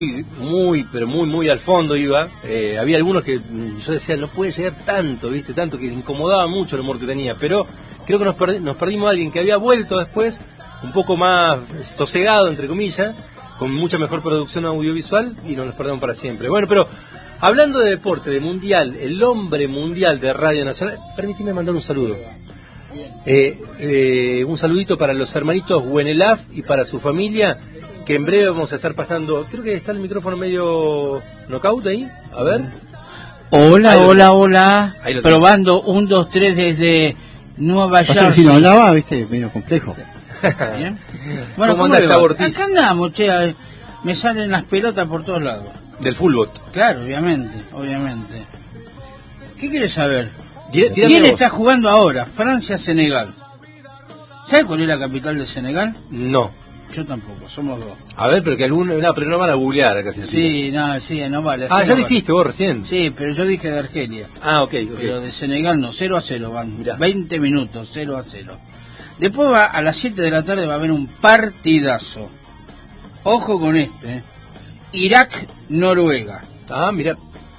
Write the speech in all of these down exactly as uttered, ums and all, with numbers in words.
muy, pero muy, muy al fondo iba. Eh, había algunos que yo decía, no puede llegar tanto, viste, tanto que incomodaba mucho el humor que tenía, pero creo que nos, perdi nos perdimos a alguien que había vuelto después, un poco más sosegado, entre comillas, con mucha mejor producción audiovisual, y nos los perdemos para siempre. Bueno, pero hablando de deporte, de mundial, el hombre mundial de Radio Nacional, permíteme mandar un saludo. Eh, eh, un saludito para los hermanitos Buenelaf y para su familia, que en breve vamos a estar pasando. Creo que está el micrófono medio knockout ahí, a ver. Hola, hola, hola, probando un, dos, tres desde Nueva York. Si no hablaba, viste, medio complejo. Bien. Bueno, ¿cómo anda Chavo Ortiz? Acá andamos, che, me salen las pelotas por todos lados. Del fútbol. Claro, obviamente, obviamente. ¿Qué quieres saber? Dígame ¿Quién vos. está jugando ahora? Francia-Senegal. ¿Sabes cuál es la capital de Senegal? No. Yo tampoco, somos dos. A ver, pero que alguno, no, pero no van a googlear acá. Sí, sí, no, sí, no vale. Ah, ya no lo vale. hiciste vos recién. Sí, pero yo dije de Argelia. Ah, ok, ok. Pero de Senegal no, cero a cero van. Mirá. veinte minutos, cero a cero. Después va, a las siete de la tarde va a haber un partidazo. Ojo con este, ¿eh? Irak-Noruega. Ah, mira.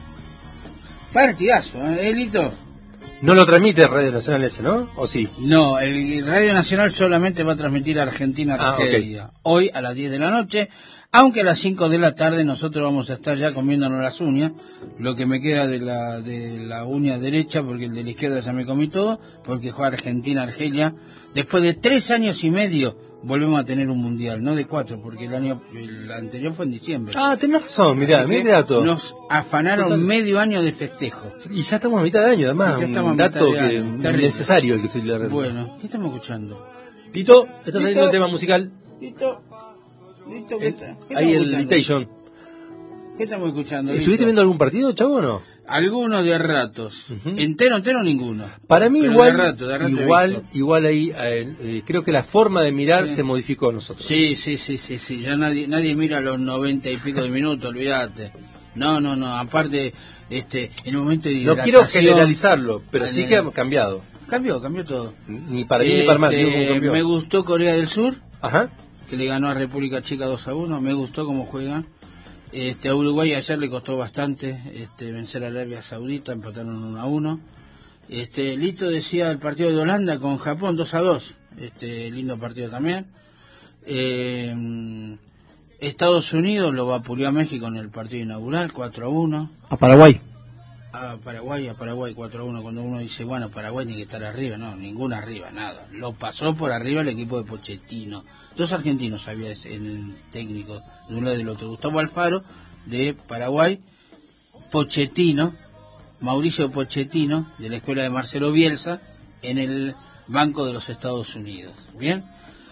Partidazo, ¿eh, Elito? No lo transmite Radio Nacional ese, ¿no? ¿O sí? No, el Radio Nacional solamente va a transmitir Argentina-Argelia. Ah, okay. Hoy a las diez de la noche, aunque a las cinco de la tarde nosotros vamos a estar ya comiéndonos las uñas, lo que me queda de la de la uña derecha, porque el de la izquierda ya me comí todo, porque juega Argentina-Argelia. Después de tres años y medio volvemos a tener un mundial, no de cuatro, porque el año el anterior fue en diciembre. Ah, tenés razón, mirá, mirá dato. Nos afanaron Total. medio año de festejo. Y ya estamos a mitad de año, además, un dato que año, necesario el que estoy leyendo. Bueno, ¿qué estamos escuchando? Tito, está saliendo el tema musical. Tito, Tito, ¿qué el, está? ¿Qué ahí el Litation. ¿Qué estamos escuchando? ¿Estuviste Lito? viendo algún partido, chavo, o no? Algunos de ratos. Uh-huh. Entero, entero, ninguno. Para mí Pero igual, de rato, de rato igual, igual ahí, eh, eh, creo que la forma de mirar sí. se modificó a nosotros. Sí, sí, sí, sí, sí. Ya nadie, nadie mira los noventa y pico de minutos, olvídate. No, no, no. Aparte, este, en el momento de no quiero generalizarlo, pero sí que ha cambiado. Cambió, cambió todo. Ni para bien este, ni para mal. Digo, me gustó Corea del Sur. Ajá. Que le ganó a República Checa dos a uno. Me gustó cómo juegan. Este, a Uruguay ayer le costó bastante este, vencer a Arabia Saudita, empataron uno a uno. Este, Lito decía el partido de Holanda con Japón dos a dos, este, lindo partido también. Eh, Estados Unidos lo vapuleó a México en el partido inaugural cuatro a uno. A Paraguay. A Paraguay, a Paraguay cuatro a uno, cuando uno dice, bueno, Paraguay tiene que estar arriba, no, ninguna arriba, nada. Lo pasó por arriba el equipo de Pochettino. Dos argentinos había en el técnico, de un lado y del otro. Gustavo Alfaro, de Paraguay, Pochettino, Mauricio Pochettino, de la escuela de Marcelo Bielsa, en el Banco de los Estados Unidos. ¿Bien?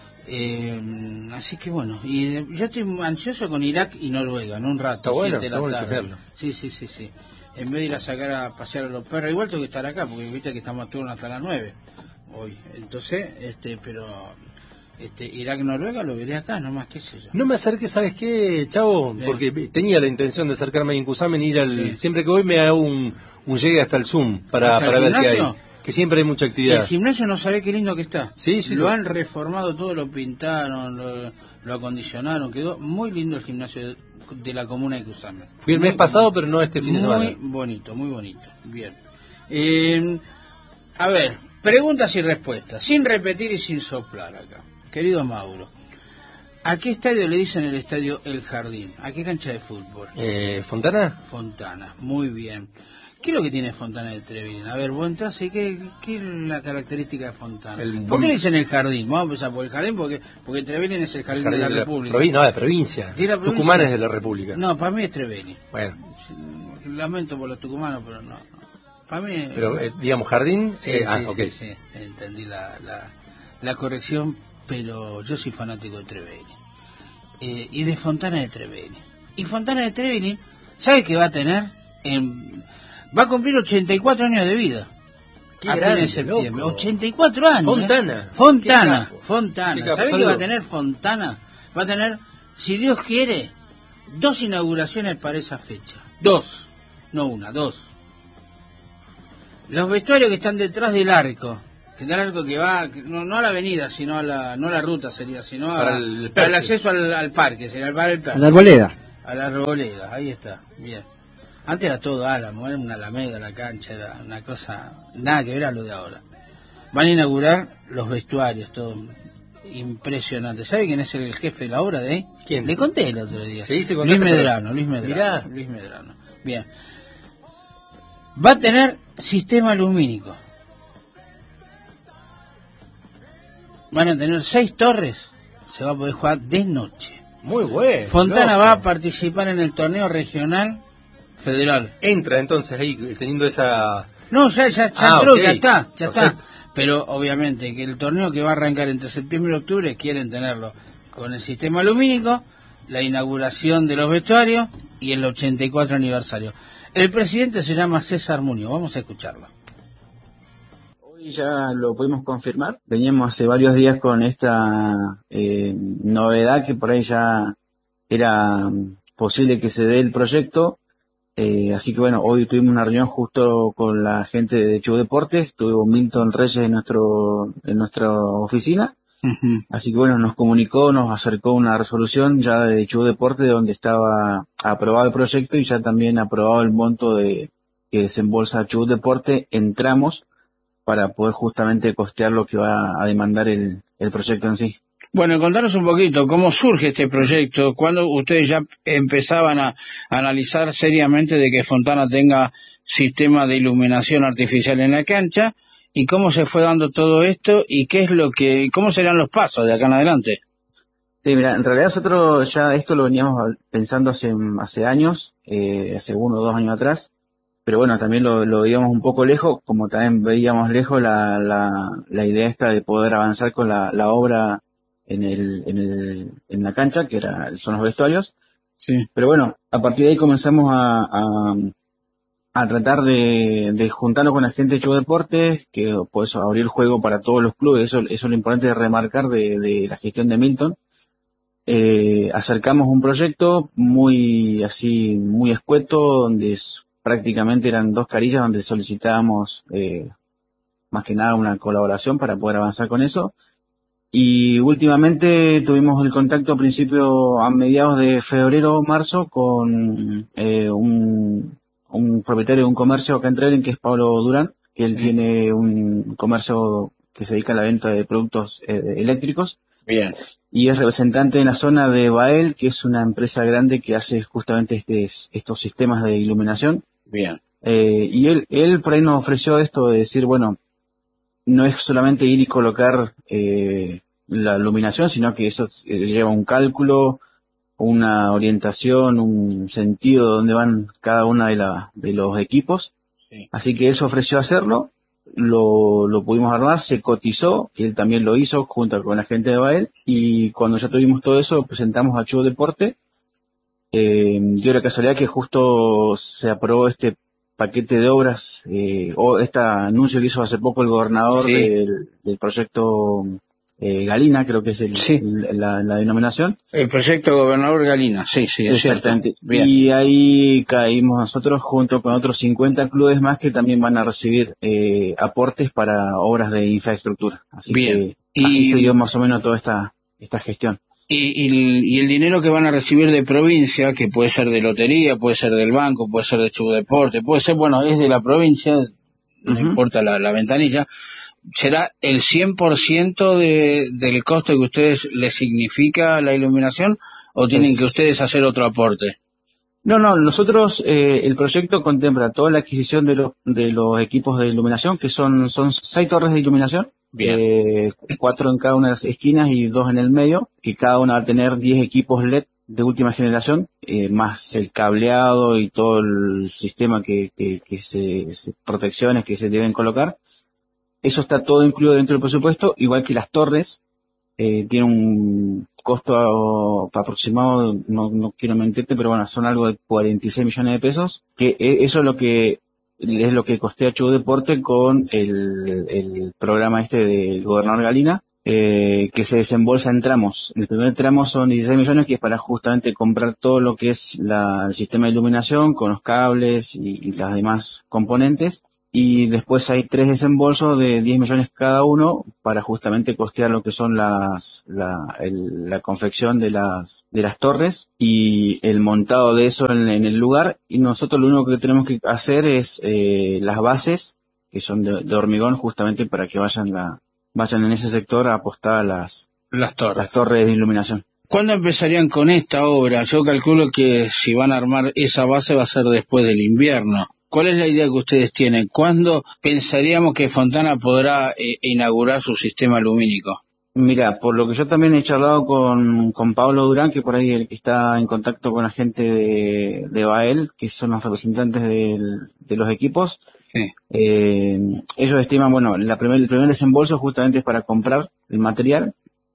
Eh, así que bueno, y de, yo estoy ansioso con Irak y Noruega, en un rato, está bueno, siete de la tarde. Sí, sí, sí, sí. En vez de ir a sacar a pasear a los perros, igual tengo que estar acá, porque viste que estamos a turno hasta las nueve hoy. Entonces, este, pero este Irak-Noruega lo veré acá, nomás, qué sé yo. No me acerqué, ¿sabes qué, Chavo? Bien. Porque tenía la intención de acercarme a Incusamen y ir al... Sí. Siempre que voy me hago un, un llegue hasta el Zoom para, para ver qué hay. Que siempre hay mucha actividad. El gimnasio no sabe qué lindo que está. Sí, sí. Lo no. han reformado todo, lo pintaron, lo, lo acondicionaron, quedó muy lindo el gimnasio de, de la comuna de Incusamen. Fui el mes muy, pasado, pero no este fin de semana. Muy bonito, muy bonito. Bien. Eh, a ver, preguntas y respuestas, sin repetir y sin soplar acá. Querido Mauro, ¿a qué estadio le dicen el estadio El Jardín? ¿A qué cancha de fútbol? Eh, ¿Fontana? Fontana, muy bien. ¿Qué es lo que tiene Fontana de Trevi? A ver, vos entras y ¿qué, qué es la característica de Fontana? El, ¿Por qué le dicen el jardín? Vamos a empezar por el jardín porque porque Trevelin es el jardín, el jardín de la, de la República. Provi no, de provincia. ¿De la provincia? Tucumán es de la República. No, para mí es Trevelin. Bueno. Lamento por los tucumanos, pero no. Para mí es... Pero, eh, digamos, jardín... Sí, eh, sí, ah, sí, okay. sí, sí, entendí la, la, la corrección, pero yo soy fanático de Trevelin. Eh, y de Fontana de Trevelin. Y Fontana de Trevelin, ¿sabe qué va a tener? En... Va a cumplir ochenta y cuatro años de vida. Qué a grande, fines de septiembre. loco. ochenta y cuatro años. Fontana. ¿eh? Fontana. Fontana. ¿Sabés qué qué va a tener Fontana? Va a tener, si Dios quiere, dos inauguraciones para esa fecha. Dos. No una, dos. Los vestuarios que están detrás del arco. El arco que va, no, no a la avenida, sino a la, no a la ruta sería, sino a, para el, para el acceso al, al parque, sería al bar del parque. A la arboleda. A la arboleda, ahí está, bien. Antes era todo álamo, era una alameda la cancha, era una cosa, nada que ver a lo de ahora. Van a inaugurar los vestuarios, todo impresionante. ¿Sabe quién es el jefe de la obra de ahí? ¿Quién? Le conté el otro día. ¿Se dice Luis Medrano, Luis Medrano. Mirá. Luis Medrano. Bien. Va a tener sistema lumínico. Van a tener seis torres. Se va a poder jugar de noche. Muy bueno. Fontana loco. va a participar en el torneo regional federal. Entra entonces ahí teniendo esa... No, ya, ya, ya Ah, entró, ok. ya está, ya Perfecto. está. Pero obviamente que el torneo que va a arrancar entre septiembre y octubre quieren tenerlo con el sistema lumínico, la inauguración de los vestuarios y el ochenta y cuatro aniversario. El presidente se llama César Muñoz, vamos a escucharlo. Hoy ya lo pudimos confirmar. Veníamos hace varios días con esta eh, novedad que por ahí ya era posible que se dé el proyecto. Eh, así que bueno, hoy tuvimos una reunión justo con la gente de Chubut Deportes. Estuvo Milton Reyes en nuestro en nuestra oficina. Uh-huh. Así que bueno, nos comunicó, nos acercó una resolución ya de Chubut Deportes donde estaba aprobado el proyecto y ya también aprobado el monto de que desembolsa Chubut Deportes en tramos para poder justamente costear lo que va a demandar el, el proyecto en sí. Bueno, contanos un poquito cómo surge este proyecto, cuando ustedes ya empezaban a analizar seriamente de que Fontana tenga sistema de iluminación artificial en la cancha y cómo se fue dando todo esto y qué es lo que, cómo serán los pasos de acá en adelante. Sí, mira, en realidad nosotros ya esto lo veníamos pensando hace, hace años, eh, hace uno o dos años atrás, pero bueno, también lo, lo veíamos un poco lejos, como también veíamos lejos la, la, la idea esta de poder avanzar con la, la obra en el, en el, en la cancha, que era, son los vestuarios. Sí. Pero bueno, a partir de ahí comenzamos a, a, a tratar de, de juntarnos con la gente de Chubut Deportes, que pues abrir el juego para todos los clubes, eso, eso es lo importante de remarcar de, de la gestión de Milton. Eh, acercamos un proyecto muy así, muy escueto, donde es, prácticamente eran dos carillas donde solicitábamos eh, más que nada una colaboración para poder avanzar con eso. Y últimamente tuvimos el contacto a principio, a mediados de febrero, marzo, con eh, un, un propietario de un comercio acá en Trelew, que es Pablo Durán, que él Sí. tiene un comercio que se dedica a la venta de productos eh, eléctricos. Bien. Y es representante en la zona de Bael, que es una empresa grande que hace justamente este, estos sistemas de iluminación. Bien. Eh, y él, él por ahí nos ofreció esto de decir, bueno, no es solamente ir y colocar eh, la iluminación, sino que eso eh, lleva un cálculo, una orientación, un sentido de dónde van cada una de, la, de los equipos. Sí. Así que él se ofreció a hacerlo, lo, lo pudimos armar, se cotizó, que él también lo hizo junto con la gente de Bael, y cuando ya tuvimos todo eso, presentamos a Chubut Deporte. Eh, dio la casualidad que justo se aprobó este paquete de obras, eh, o este anuncio que hizo hace poco el gobernador Sí. del, del proyecto eh, Galina, creo que es el, Sí. el- la, la denominación. El proyecto Gobernador Galina, sí, sí, es cierto. Exactamente. Bien. Y ahí caímos nosotros junto con otros cincuenta clubes más que también van a recibir eh, aportes para obras de infraestructura. Así Bien. que así Y- se dio más o menos toda esta esta gestión. Y, y, el- y el dinero que van a recibir de provincia, que puede ser de lotería, puede ser del banco, puede ser de Chubut Deporte, puede ser, bueno, es de la provincia, no Ujú. importa la, la ventanilla, ¿será el cien por ciento de, del costo que ustedes les significa la iluminación o tienen Es- que ustedes hacer otro aporte? No, no, nosotros, eh, el proyecto contempla toda la adquisición de los, de los equipos de iluminación, que son, son seis torres de iluminación, Bien. eh, cuatro en cada una de las esquinas y dos en el medio, que cada una va a tener diez equipos L E D de última generación, eh, más el cableado y todo el sistema que, que, que se, se- protecciones que se deben colocar. Eso está todo incluido dentro del presupuesto, igual que las torres, eh, tiene un costo aproximado, no, no quiero mentirte, pero bueno, son algo de cuarenta y seis millones de pesos, que e- eso es lo que es lo que costea Chubut Deporte con el, el programa este del gobernador Galina, eh, que se desembolsa en tramos. El primer tramo son dieciséis millones, que es para justamente comprar todo lo que es la, el sistema de iluminación con los cables y, y las demás componentes. y después hay tres desembolsos de diez millones cada uno para justamente costear lo que son las la, el, la confección de las de las torres y el montado de eso en, en el lugar, y nosotros lo único que tenemos que hacer es eh, las bases, que son de, de hormigón, justamente para que vayan la vayan en ese sector a apostar a las Las torres. las torres de iluminación. ¿Cuándo empezarían con esta obra? Yo calculo que si van a armar esa base va a ser después del invierno. ¿Cuál es la idea que ustedes tienen? ¿Cuándo pensaríamos que Fontana podrá eh, inaugurar su sistema lumínico? Mira, por lo que yo también he charlado con, con Pablo Durán, que por ahí el que está en contacto con la gente de, de Bael, que son los representantes del, de los equipos, Sí. eh, ellos estiman, bueno, la primer, el primer desembolso justamente es para comprar el material,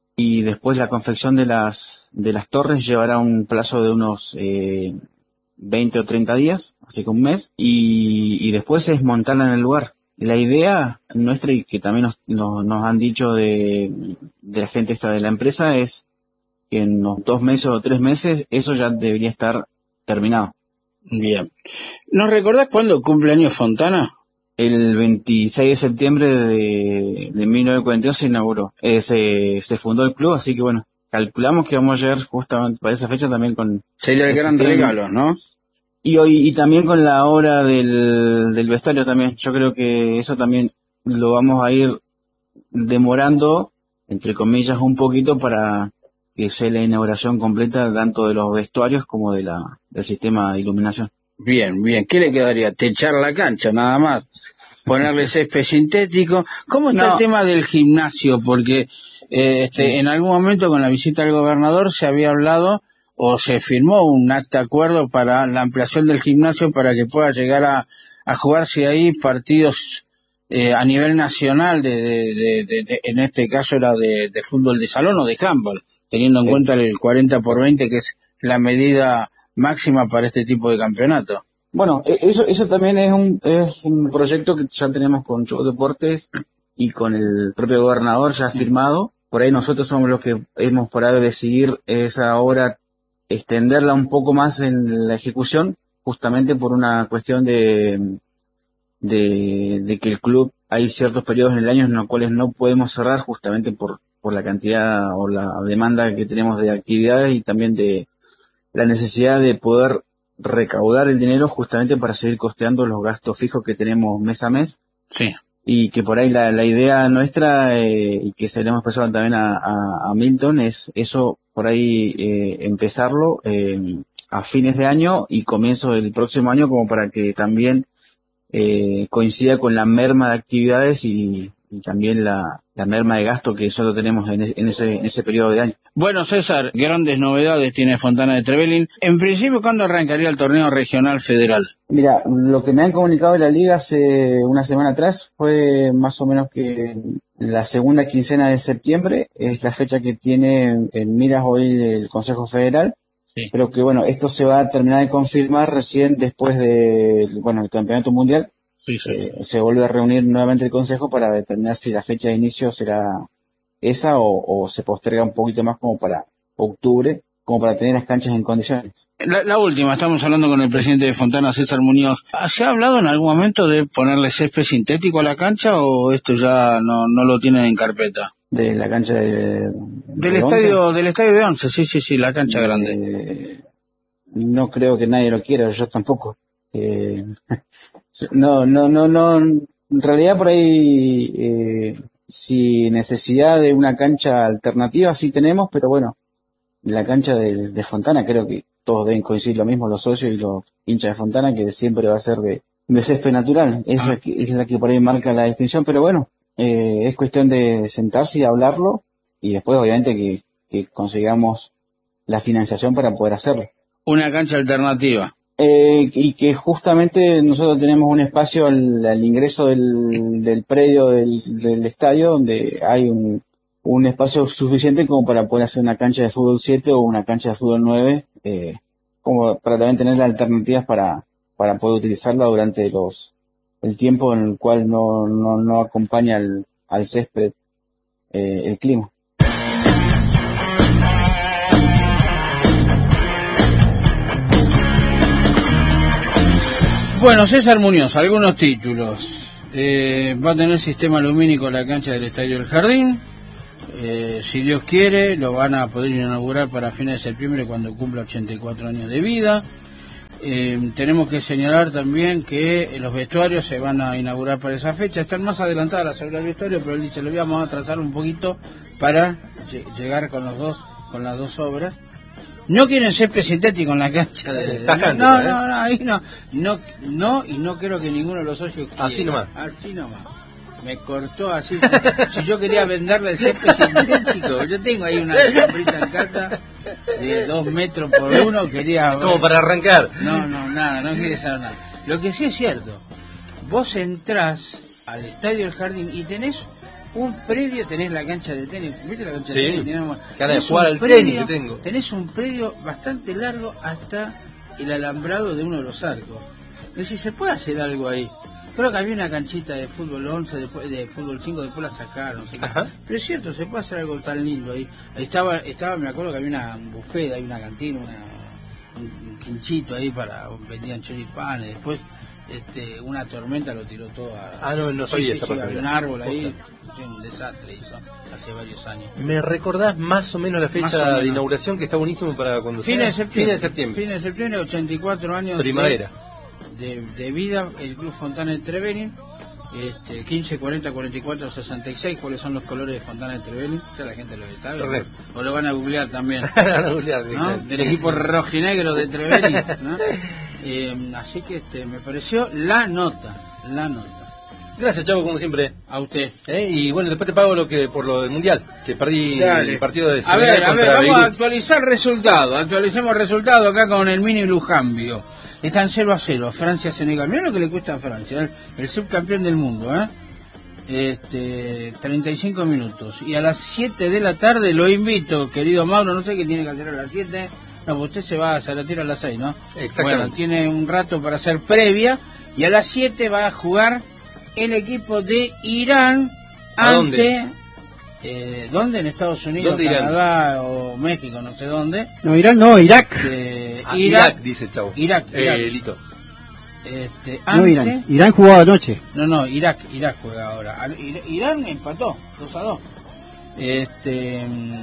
y después la confección de las de las torres llevará un plazo de unos eh, veinte o treinta días, así que un mes, y, y después es montarla en el lugar. La idea nuestra, y que también nos, nos, nos han dicho de, de la gente esta de la empresa, es que en unos dos meses o tres meses eso ya debería estar terminado. Bien. ¿Nos recordás cuándo cumple años Fontana? El veintiséis de septiembre de, de mil novecientos cuarenta y dos se inauguró, eh, se, se fundó el club, así que bueno, calculamos que vamos a llegar justamente para esa fecha también con... Sería el gran sistema. regalo, ¿no? Y hoy y también con la obra del, del vestuario también. Yo creo que eso también lo vamos a ir demorando, entre comillas, un poquito para que sea la inauguración completa tanto de los vestuarios como de la del sistema de iluminación. Bien, bien. ¿Qué le quedaría? Techar la cancha, nada más. Ponerle césped sintético. ¿Cómo está No. el tema del gimnasio? Porque eh, este, Sí. en algún momento con la visita del gobernador se había hablado o se firmó un acta de acuerdo para la ampliación del gimnasio para que pueda llegar a, a jugarse ahí partidos eh, a nivel nacional, de, de, de, de, de en este caso era de, de fútbol de salón o de handball, teniendo en Sí. cuenta el cuarenta por veinte, que es la medida máxima para este tipo de campeonato. Bueno, e- eso eso también es un es un proyecto que ya tenemos con Show Deportes y con el propio gobernador ya firmado. Por ahí nosotros somos los que hemos por ahí decidir esa obra, extenderla un poco más en la ejecución, justamente por una cuestión de, de, de que el club, hay ciertos periodos en el año en los cuales no podemos cerrar justamente por, por la cantidad o la demanda que tenemos de actividades y también de la necesidad de poder recaudar el dinero justamente para seguir costeando los gastos fijos que tenemos mes a mes. Sí. Y que por ahí la, la idea nuestra, eh, y que se le hemos pasado también a, a, a Milton, es eso, por ahí eh, empezarlo eh, a fines de año y comienzo del próximo año, como para que también eh, coincida con la merma de actividades y, y también la, la merma de gasto que nosotros tenemos en ese, en ese, en ese periodo de año. Bueno, César, grandes novedades tiene Fontana de Trevelin. En principio, ¿cuándo arrancaría el torneo regional federal? Mira, lo que me han comunicado de la liga hace una semana atrás fue más o menos que la segunda quincena de septiembre es la fecha que tiene en miras hoy el Consejo Federal. Sí. Pero que bueno, esto se va a terminar de confirmar recién después de, bueno, el Campeonato Mundial. Sí, sí. Eh, se vuelve a reunir nuevamente el Consejo para determinar si la fecha de inicio será esa o, o se posterga un poquito más como para octubre, como para tener las canchas en condiciones. La, la última, estamos hablando con el presidente de Fontana, César Muñoz. ¿Se ha hablado en algún momento de ponerle césped sintético a la cancha o esto ya no, no lo tienen en carpeta? De la cancha de, Del de estadio, once, del estadio de Once, sí, sí, sí, la cancha grande. eh, no creo que nadie lo quiera, yo tampoco. Eh, no, no, no, no, en realidad por ahí, eh, si necesidad de una cancha alternativa sí tenemos, pero bueno, la cancha de, de Fontana creo que todos deben coincidir lo mismo, los socios y los hinchas de Fontana, que siempre va a ser de, de césped natural. Esa Ah. es, que- es la que por ahí marca la distinción, pero bueno, eh, es cuestión de sentarse y hablarlo y después obviamente que, que consigamos la financiación para poder hacerlo. Una cancha alternativa. Eh, y que justamente nosotros tenemos un espacio al, al ingreso del, del predio del, del estadio donde hay un, un espacio suficiente como para poder hacer una cancha de fútbol siete o una cancha de fútbol nueve, eh, como para también tener las alternativas para, para poder utilizarla durante los el tiempo en el cual no, no, no acompaña al, al césped eh, el clima. Bueno, César Muñoz, algunos títulos. Eh, va a tener sistema lumínico la cancha del Estadio del Jardín. Eh, si Dios quiere, lo van a poder inaugurar para fines de septiembre cuando cumpla ochenta y cuatro años de vida. Eh, tenemos que señalar también que los vestuarios se van a inaugurar para esa fecha. Están más adelantadas las obras del vestuario, pero él dice, lo vamos a atrasar un poquito para llegar con los dos, con las dos obras. No quieren ser sintético en la cancha de... No, no, no, no, ahí no, no, no, y no creo que ninguno de los socios quiera. Así nomás. Así nomás. Me cortó así. Si yo quería venderle el césped sintético, yo tengo ahí una alfombrita en casa de dos metros por uno, quería... Como para arrancar. No, no, nada, no quiere saber nada. Lo que sí es cierto, vos entrás al Estadio del Jardín y tenés un predio, tenés la cancha de tenis, ¿viste la cancha sí, de tenis? Tenemos, cara de jugar al tenis que tengo. Tenés un predio bastante largo hasta el alambrado de uno de los arcos. Es decir, se puede hacer algo ahí. Creo que había una canchita de fútbol once, después de fútbol cinco, después la sacaron. ¿Sí? Pero es cierto, se puede hacer algo tan lindo ahí. Ahí estaba, estaba, me acuerdo que había una un buffet, hay una cantina, una, un, un quinchito ahí para, vendían choripanes, después este, una tormenta lo tiró todo a... Ah, no, no sabía sí, esa sí, parte. había un árbol ahí, un desastre hizo hace varios años. ¿Me recordás más o menos la fecha menos. de inauguración, que está buenísimo para cuando Fines de septiembre. Fines de septiembre. Fines de septiembre, ochenta y cuatro años. Primavera. De, de, de vida, el Club Fontana de Trevelin, este, quince, cuarenta, cuarenta y cuatro, sesenta y seis, ¿cuáles son los colores de Fontana de Trevelin? Ya la gente lo sabe. Correcto. O lo van a googlear también. van a googlear, ¿no? Claro. Del equipo rojinegro de Trevelin, ¿no? eh, así que este, me pareció la nota, la nota. Gracias, Chavo, como siempre. A usted. ¿Eh? Y bueno, después te pago lo que por lo del Mundial, que perdí Dale. el partido de Senegal. A ver, a ver, vamos Beirut. a actualizar resultados. Actualicemos resultados acá con el mini Lujambio. Están cero a cero, Francia-Senegal. Mirá lo que le cuesta a Francia, el, el subcampeón del mundo, ¿eh? Este, treinta y cinco minutos. Y a las siete de la tarde lo invito, querido Mauro, no sé qué tiene que hacer a las siete. No, pues usted se va a retira a las seis, ¿no? Exactamente. Bueno, tiene un rato para hacer previa. Y a las siete va a jugar el equipo de Irán ¿A ante... dónde? Eh, ¿Dónde? En Estados Unidos, ¿Dónde Canadá Irán? O México, no sé dónde. No, Irán no, Irak. Eh, ah, Irak, Irak, dice el Chavo. Irak, Irak. Eh, Lito. Este, no, ante... Irán. Irán jugaba anoche. No, no, Irak, Irak juega ahora. Irán empató, dos a dos. Este,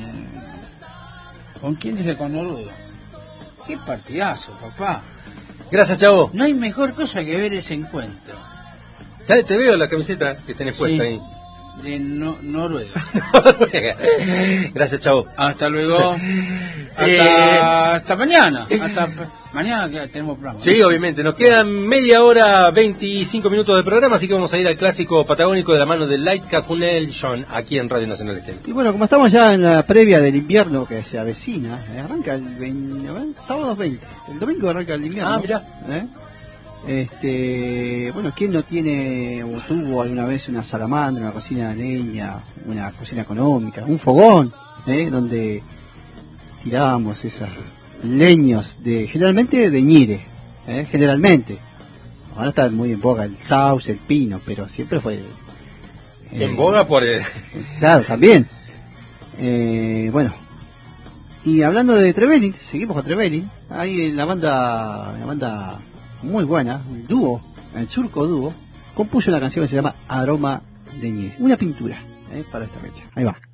¿con quién dije? Con Noruega. Qué partidazo, papá. Gracias, Chavo. No hay mejor cosa que ver ese encuentro. Te, te veo la camiseta que tenés puesta sí, ahí. De no, Noruega. Gracias, Chavo. Hasta luego. Hasta, eh... hasta mañana. Hasta mañana que tenemos programa. Sí, ¿no? Obviamente. Nos quedan media hora, veinticinco minutos de programa, así que vamos a ir al clásico patagónico de la mano de Light Cafunel John, aquí en Radio Nacional Estelí. Y bueno, como estamos ya en la previa del invierno que se avecina, eh, arranca el veinte, sábado veinte. El domingo arranca el invierno. Ah, mirá. ¿Eh? Este, bueno, ¿quién no tiene o tuvo alguna vez una salamandra, una cocina de leña, una cocina económica, un fogón, ¿eh? donde tirábamos esos leños de, generalmente de ñire, ¿eh? generalmente. Ahora está muy en boga el sauce, el pino, pero siempre fue... Eh, en boga por... El... Claro, también. Eh, bueno, y hablando de Trevelin, seguimos con Trevelin, hay la banda, la banda... muy buena, un dúo, el Surco Dúo, compuso una canción que se llama Aroma de Nieve, una pintura, ¿eh? para esta fecha. Ahí va.